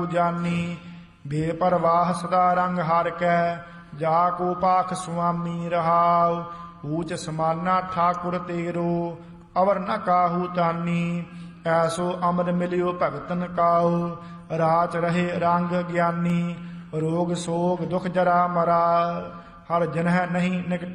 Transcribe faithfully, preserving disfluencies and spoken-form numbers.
ਕਾਹੂ ਜਾਨੀ। ਬੇਪਰਵਾਹ ਸਦਾ ਰੰਗ ਹਰਿ ਕੈ, ਜਾ ਕੋ ਪਾਖ ਸੁਆਮੀ ਰਹਾਉ। ਊਚ ਸਮਾਨਾ ਠਾਕੁਰ ਤੇਰੋ, ਅਵਰ ਨ ਕਾਹੂ ਤਾਨੀ। ਐਸੋ ਅਮਰ ਮਿਲਿਓ ਭਗਤਨ ਕਾਉ, ਰਾਚ ਰਹੇ ਰੰਗ ਗਿਆਨੀ। ਰੋਗ ਸੋਗ ਦੁਖ ਜਰਾ ਮਰਾ, ਹਰ ਜਨਹਿ ਨਹੀਂ ਨਿਕਟ